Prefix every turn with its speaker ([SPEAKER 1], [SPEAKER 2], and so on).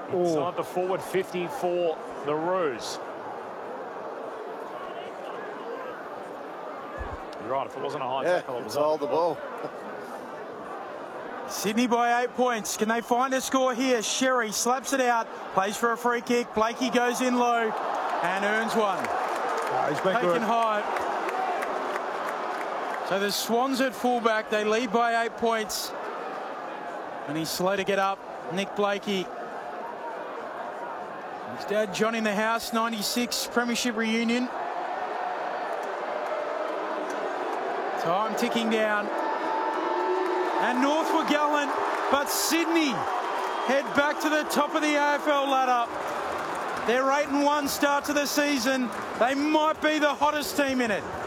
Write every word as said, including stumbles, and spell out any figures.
[SPEAKER 1] Inside the forward fifty for the Roos. You're right, if it wasn't a high
[SPEAKER 2] yeah,
[SPEAKER 1] tackle, it was
[SPEAKER 2] all the ball.
[SPEAKER 3] Sydney by eight points. Can they find a score here? Sherry slaps it out, plays for a free kick. Blakey goes in low and earns one.
[SPEAKER 4] Oh, he's been
[SPEAKER 3] Taken
[SPEAKER 4] good.
[SPEAKER 3] high. So the Swans at fullback, they lead by eight points. And he's slow to get up, Nick Blakey. His dad, John in the house, ninety-six, Premiership reunion. Time ticking down. And North were gallant, but Sydney head back to the top of the A F L ladder. Their eight and one start to the season. They might be the hottest team in it.